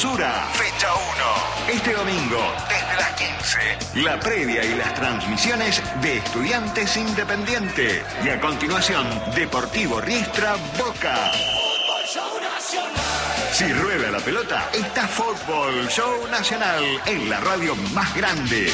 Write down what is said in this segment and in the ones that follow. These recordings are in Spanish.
Clausura, fecha 1. Este domingo, desde las 15. La previa y las transmisiones de Estudiantes Independiente. Y a continuación, Deportivo Riestra Boca. Si rueda la pelota, está Fútbol Show Nacional en la radio más grande.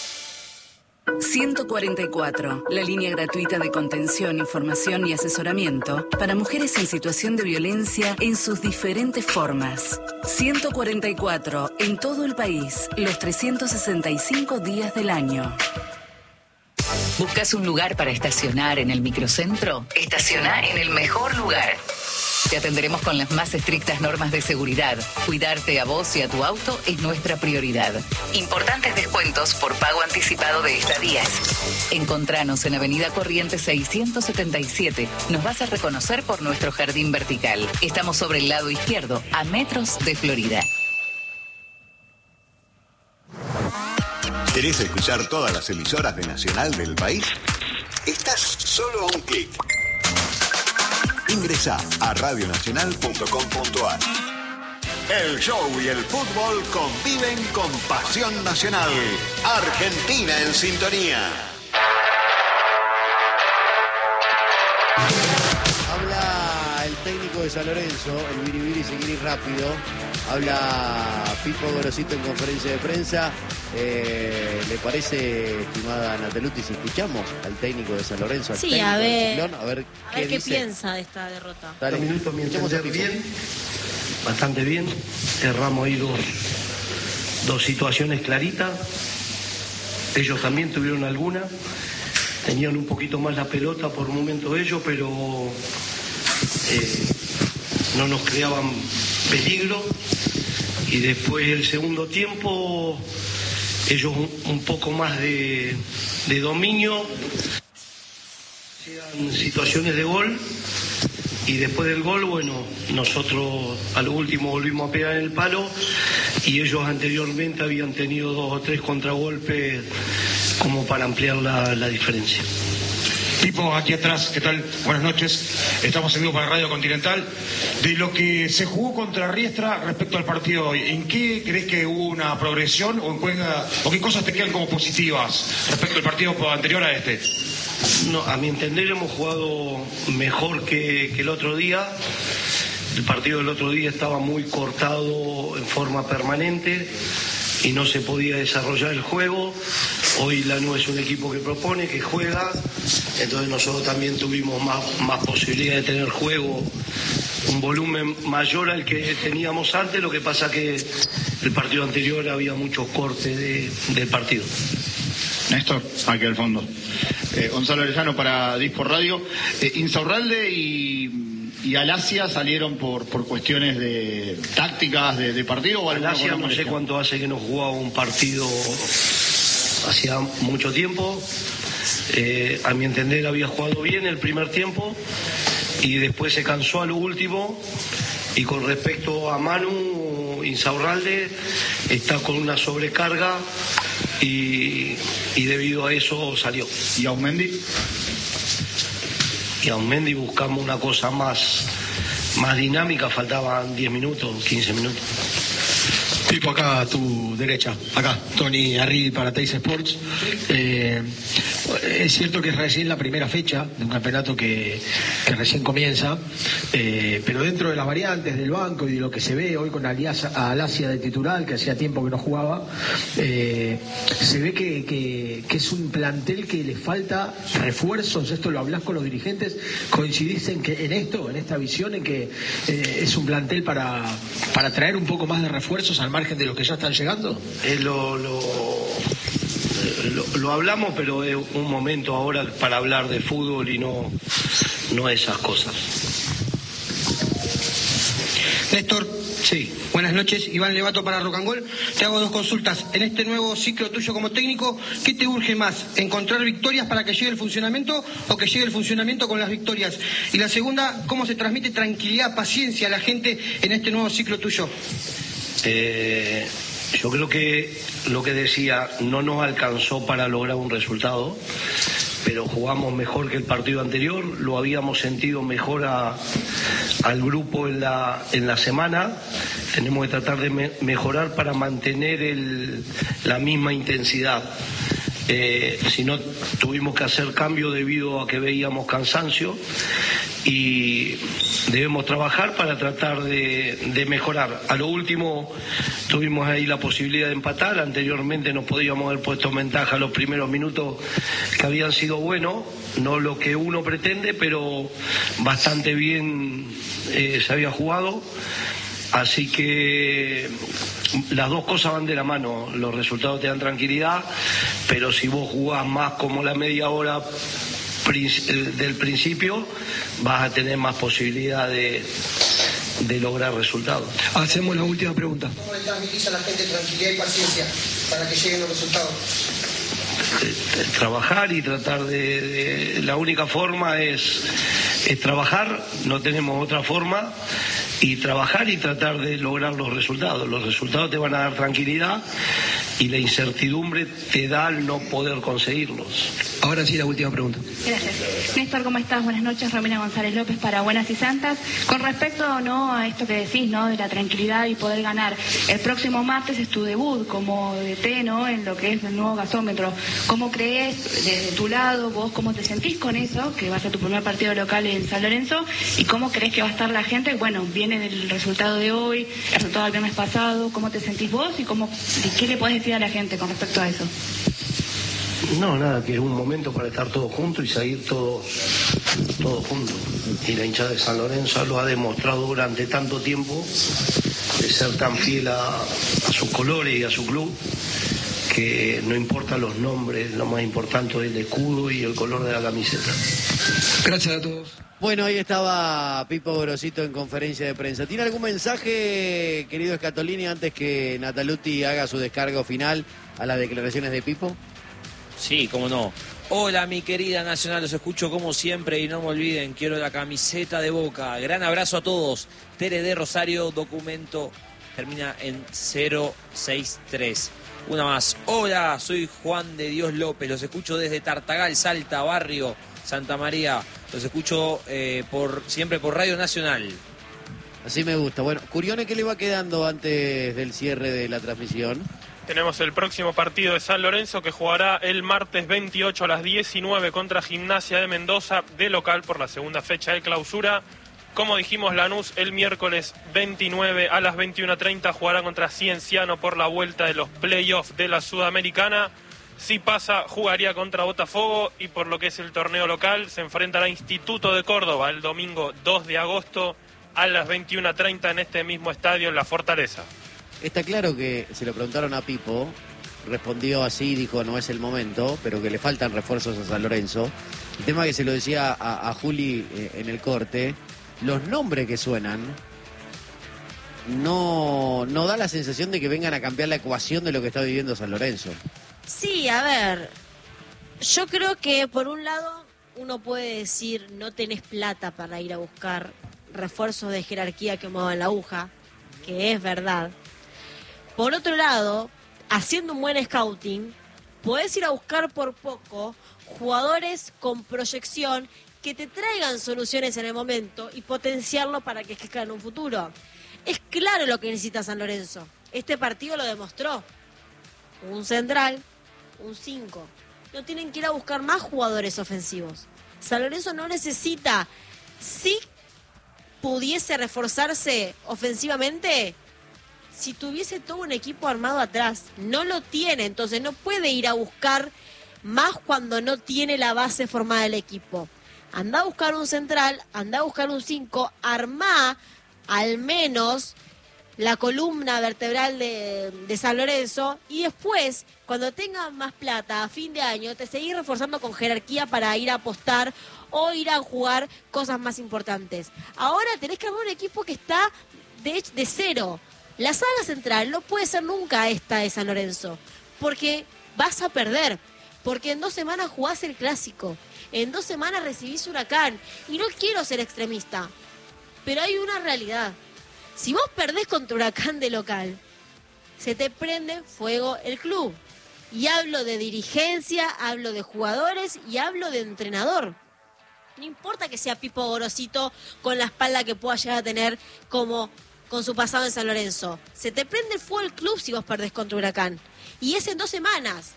144, la línea gratuita de contención, información y asesoramiento para mujeres en situación de violencia en sus diferentes formas. 144, en todo el país, los 365 días del año. ¿Buscas un lugar para estacionar en el microcentro? Estaciona en el mejor lugar. Te atenderemos con las más estrictas normas de seguridad. Cuidarte a vos y a tu auto es nuestra prioridad. Importantes descuentos por pago anticipado de estadías. Encontranos en Avenida Corrientes 677. Nos vas a reconocer por nuestro jardín vertical. Estamos sobre el lado izquierdo, a metros de Florida. ¿Querés escuchar todas las emisoras de Nacional del país? Estás solo a un clic. Ingresá a radionacional.com.ar. El show y el fútbol conviven con pasión nacional. Argentina en sintonía. Habla el técnico de San Lorenzo, el biribiri seguir rápido. Habla Pipo Gorosito en conferencia de prensa. ¿Le parece, estimada Nataluti, si escuchamos al técnico de San Lorenzo, al técnico del Ciclón, a ver qué piensa de esta derrota? Dale, minutos me entender bien, bastante bien. Erramos ahí dos situaciones claritas. Ellos también tuvieron alguna. Tenían un poquito más la pelota por momentos ellos, pero no nos creaban peligro. Y después el segundo tiempo, ellos un poco más de dominio, sean situaciones de gol, y después del gol, bueno, nosotros a lo último volvimos a pegar en el palo, y ellos anteriormente habían tenido 2 o 3 contragolpes como para ampliar la diferencia. Pipo, aquí atrás, ¿qué tal? Buenas noches. Estamos en vivo para Radio Continental. De lo que se jugó contra Riestra respecto al partido hoy, ¿en qué crees que hubo una progresión o qué cosas te quedan como positivas respecto al partido anterior a este? No, a mi entender hemos jugado mejor que el otro día. El partido del otro día estaba muy cortado en forma permanente y no se podía desarrollar el juego. Hoy Lanús es un equipo que propone, que juega, entonces nosotros también tuvimos más posibilidad de tener juego, un volumen mayor al que teníamos antes. Lo que pasa que el partido anterior había muchos cortes del partido. Néstor, aquí al fondo. Gonzalo Arellano para Dispo Radio. Insaurralde y Alasia salieron por cuestiones de tácticas de partido. ¿O Alasia no sé cuánto hace que no jugaba un partido, hacía mucho tiempo. A mi entender había jugado bien el primer tiempo y después se cansó a lo último. Y con respecto a Manu, Insaurralde está con una sobrecarga y debido a eso salió. ¿Y Aumendi? Y Aumendi buscamos una cosa más dinámica, faltaban 10 minutos, 15 minutos. Pipo, acá a tu derecha, acá, Tony Arribi para Teis Sports. Es cierto que es recién la primera fecha de un campeonato que recién comienza, pero dentro de las variantes del banco y de lo que se ve hoy con Alasia de titular, que hacía tiempo que no jugaba, se ve que es un plantel que le falta refuerzos. Esto lo hablas con los dirigentes, coincidís en esta visión, en que es un plantel para traer un poco más de refuerzos al margen de los que ya están llegando. Lo hablamos, pero es un momento ahora para hablar de fútbol y no esas cosas. Néstor, sí. Buenas noches, Iván Levato para Rock and Roll. Te hago 2 consultas. En este nuevo ciclo tuyo como técnico, ¿qué te urge más? ¿Encontrar victorias para que llegue el funcionamiento o que llegue el funcionamiento con las victorias? Y la segunda, ¿cómo se transmite tranquilidad, paciencia a la gente en este nuevo ciclo tuyo? Yo creo que lo que decía no nos alcanzó para lograr un resultado. pero jugamos mejor que el partido anterior, lo habíamos sentido mejor al grupo en la semana. Tenemos que tratar de mejorar para mantener la misma intensidad. Si no, tuvimos que hacer cambio debido a que veíamos cansancio y debemos trabajar para tratar de mejorar. A lo último tuvimos ahí la posibilidad de empatar, anteriormente nos podíamos haber puesto en ventaja los primeros minutos que habían sido buenos, no lo que uno pretende, pero bastante bien se había jugado. Así que las dos cosas van de la mano, los resultados te dan tranquilidad, pero si vos jugás más como la media hora del principio, vas a tener más posibilidad de lograr resultados. Hacemos la última pregunta. ¿Cómo le transmitís a la gente tranquilidad y paciencia para que lleguen los resultados? Trabajar y tratar la única forma es trabajar, no tenemos otra forma, y trabajar y tratar de lograr los resultados. Los resultados te van a dar tranquilidad y la incertidumbre te da al no poder conseguirlos. Ahora sí, la última pregunta. Gracias. Néstor, ¿cómo estás? Buenas noches. Romina González López para Buenas y Santas. Con respecto ¿no? a esto que decís, ¿no? de la tranquilidad y poder ganar, el próximo martes es tu debut como DT, ¿no? en lo que es el nuevo gasómetro. ¿Cómo crees, desde tu lado, vos cómo te sentís con eso, que va a ser tu primer partido local en San Lorenzo? ¿Y cómo crees que va a estar la gente? Bueno, viene del resultado de hoy, el resultado del viernes pasado. ¿Cómo te sentís vos y qué le podés decir a la gente con respecto a eso? No, nada, que es un momento para estar todos juntos y seguir todos juntos. Y la hinchada de San Lorenzo lo ha demostrado durante tanto tiempo de ser tan fiel a sus colores y a su club, que no importan los nombres, lo más importante es el escudo y el color de la camiseta. Gracias a todos. Bueno, ahí estaba Pipo Gorosito en conferencia de prensa. ¿Tiene algún mensaje, querido Scatolini, antes que Nataluti haga su descargo final a las declaraciones de Pipo? Sí, cómo no. Hola, mi querida Nacional, los escucho como siempre y no me olviden, quiero la camiseta de Boca. Gran abrazo a todos. Tere de Rosario, documento, termina en 063. Una más. Hola, soy Juan de Dios López, los escucho desde Tartagal, Salta, Barrio Santa María. Los escucho siempre por Radio Nacional. Así me gusta. Bueno, Curione, ¿qué le va quedando antes del cierre de la transmisión? Tenemos el próximo partido de San Lorenzo que jugará el martes 28 a las 19 contra Gimnasia de Mendoza de local por la segunda fecha de clausura. Como dijimos, Lanús el miércoles 29 a las 21:30 jugará contra Cienciano por la vuelta de los playoffs de la Sudamericana. Si pasa, jugaría contra Botafogo y por lo que es el torneo local se enfrentará a Instituto de Córdoba el domingo 2 de agosto a las 21:30 en este mismo estadio en La Fortaleza. Está claro que se lo preguntaron a Pipo, respondió así, dijo no es el momento, pero que le faltan refuerzos a San Lorenzo. El tema que se lo decía a Juli en el corte, los nombres que suenan no da la sensación de que vengan a cambiar la ecuación de lo que está viviendo San Lorenzo. Sí, a ver, yo creo que por un lado uno puede decir no tenés plata para ir a buscar refuerzos de jerarquía que muevan la aguja, que es verdad. Por otro lado, haciendo un buen scouting, podés ir a buscar por poco jugadores con proyección que te traigan soluciones en el momento y potenciarlo para que crezca en un futuro. Es claro lo que necesita San Lorenzo. Este partido lo demostró. Un central, un 5. No tienen que ir a buscar más jugadores ofensivos. San Lorenzo no necesita. Si pudiese reforzarse ofensivamente, si tuviese todo un equipo armado atrás, no lo tiene, entonces no puede ir a buscar más cuando no tiene la base formada del equipo. Anda a buscar un central, anda a buscar un 5, armá al menos la columna vertebral de San Lorenzo y después, cuando tenga más plata a fin de año, te seguís reforzando con jerarquía para ir a apostar o ir a jugar cosas más importantes. Ahora tenés que armar un equipo que está de cero. La saga central no puede ser nunca esta de San Lorenzo, porque vas a perder, porque en 2 semanas jugás el Clásico, en 2 semanas recibís Huracán, y no quiero ser extremista, pero hay una realidad. Si vos perdés contra Huracán de local, se te prende fuego el club. Y hablo de dirigencia, hablo de jugadores y hablo de entrenador. No importa que sea Pipo Gorosito con la espalda que pueda llegar a tener como con su pasado en San Lorenzo. Se te prende el fuego el club si vos perdés contra Huracán. Y es en 2 semanas.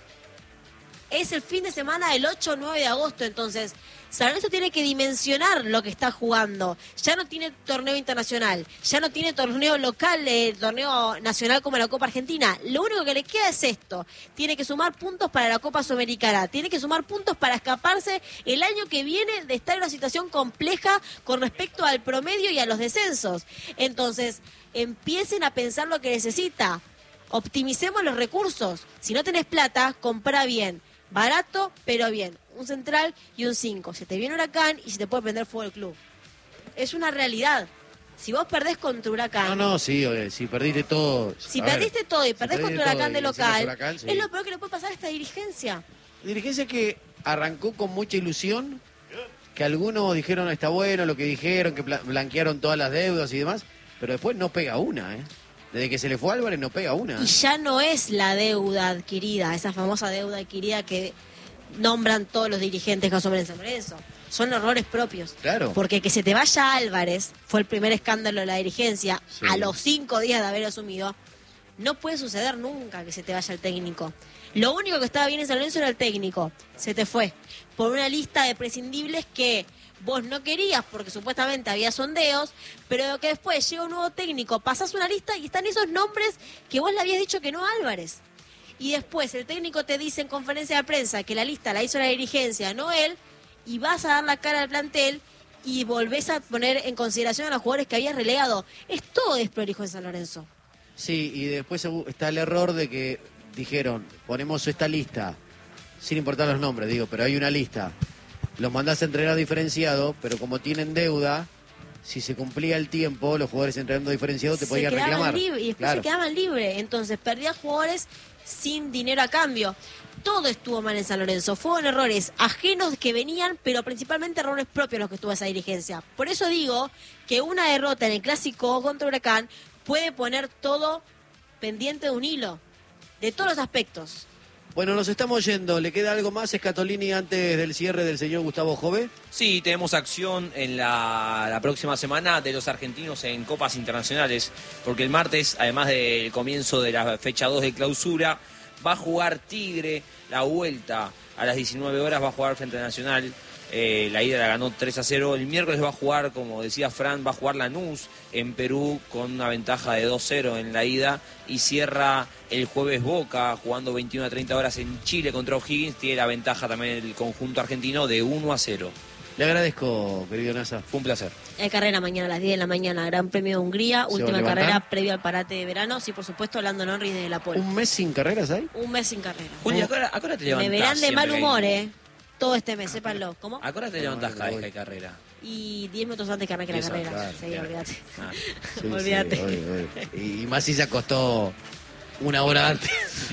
Es el fin de semana del 8 o 9 de agosto. Entonces, San Lorenzo tiene que dimensionar lo que está jugando. Ya no tiene torneo internacional. Ya no tiene torneo local, torneo nacional como la Copa Argentina. Lo único que le queda es esto. Tiene que sumar puntos para la Copa Sudamericana. Tiene que sumar puntos para escaparse el año que viene de estar en una situación compleja con respecto al promedio y a los descensos. Entonces, empiecen a pensar lo que necesita. Optimicemos los recursos. Si no tenés plata, comprá bien. Barato, pero bien. Un central y un 5. Se te viene Huracán y se te puede prender fuego el club. Es una realidad. Si vos perdés contra Huracán... No, sí, si perdiste todo... Si perdiste todo y perdés contra Huracán de local, Huracán, sí. Es lo peor que le puede pasar a esta dirigencia. Dirigencia que arrancó con mucha ilusión, que algunos dijeron está bueno lo que dijeron, que blanquearon todas las deudas y demás, pero después no pega una, ¿eh? Desde que se le fue Álvarez no pega una. Y ya no es la deuda adquirida, esa famosa deuda adquirida que nombran todos los dirigentes que asumen en San Lorenzo. Son errores propios. Claro. Porque que se te vaya Álvarez, fue el primer escándalo de la dirigencia, sí. A los 5 días de haber asumido, no puede suceder nunca que se te vaya el técnico. Lo único que estaba bien en San Lorenzo era el técnico. Se te fue. Por una lista de prescindibles que vos no querías porque supuestamente había sondeos, pero que después llega un nuevo técnico, pasás una lista y están esos nombres que vos le habías dicho que no a Álvarez. Y después el técnico te dice en conferencia de prensa que la lista la hizo la dirigencia, no él, y vas a dar la cara al plantel y volvés a poner en consideración a los jugadores que habías relegado. Es todo desprolijo en San Lorenzo. Sí, y después está el error de que dijeron, ponemos esta lista, sin importar los nombres, digo, pero hay una lista. Los mandás a entrenar diferenciado, pero como tienen deuda, si se cumplía el tiempo, los jugadores entrenando diferenciado te podían reclamar. Y después claro. Se quedaban libres, entonces perdías jugadores sin dinero a cambio. Todo estuvo mal en San Lorenzo, fueron errores ajenos que venían, pero principalmente errores propios los que tuvo esa dirigencia. Por eso digo que una derrota en el clásico contra Huracán puede poner todo pendiente de un hilo, de todos los aspectos. Bueno, nos estamos yendo. ¿Le queda algo más, Scatolini, antes del cierre del señor Gustavo Jove? Sí, tenemos acción en la próxima semana de los argentinos en Copas Internacionales, porque el martes, además del comienzo de la fecha 2 de clausura, va a jugar Tigre la vuelta a las 19 horas, va a jugar frente a Nacional. La ida la ganó 3-0. El miércoles va a jugar, como decía Fran, va a jugar Lanús en Perú con una ventaja de 2-0 en la ida, y cierra el jueves Boca jugando 21-30 horas en Chile contra O'Higgins. Tiene la ventaja también el conjunto argentino de 1-0. Le agradezco, querido Nasa. Fue un placer. Hay carrera mañana a las 10 de la mañana, Gran Premio de Hungría, última carrera previa al parate de verano. Sí, por supuesto, Lando Norris desde la pole. ¿Un mes sin carreras hay? Un mes sin carrera. Julia, ¿a qué hora te levantás? Me verán de mal humor, todo este mes, sépanlo. ¿Cómo? ¿A qué hora te levantás cada vez que hay carrera? Y 10 minutos antes que arranque la carrera. Claro, sí, olvídate. Sí, olvídate. Sí, y más si se acostó una hora antes.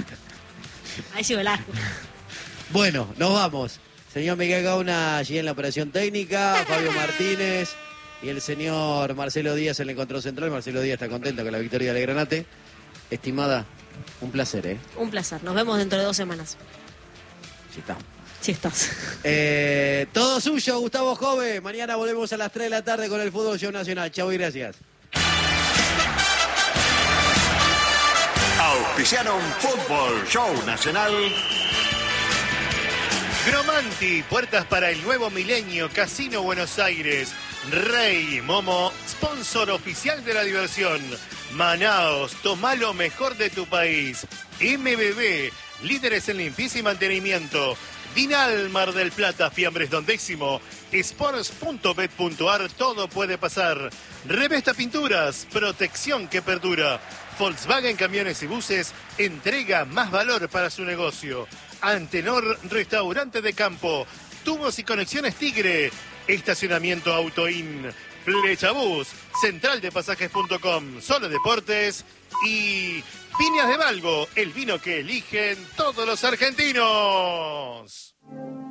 Ahí llegó largo. Bueno, nos vamos. Señor Miguel Gauna allí en la operación técnica, Fabio Martínez y el señor Marcelo Díaz en el control central. Marcelo Díaz está contento con la victoria de Granate. Estimada, un placer, ¿eh? Un placer. Nos vemos dentro de 2 semanas. Sí está. Sí estás. Todo suyo, Gustavo Jove. Mañana volvemos a las 3 de la tarde con el Fútbol Show Nacional. Chau y gracias. Auspiciaron Fútbol Show Nacional. Gromanti, puertas para el nuevo milenio, Casino Buenos Aires. Rey Momo, sponsor oficial de la diversión. Manaos, toma lo mejor de tu país. MBB, líderes en limpieza y mantenimiento. Dinal, Mar del Plata, Fiambres Don Décimo. Sports.bet.ar, todo puede pasar. Revesta Pinturas, protección que perdura. Volkswagen Camiones y Buses, entrega más valor para su negocio. Antenor, restaurante de campo. Tubos y conexiones Tigre. Estacionamiento Autoin. Flechabús, centraldepasajes.com. Solo Deportes y Viñas de Valgo, el vino que eligen todos los argentinos.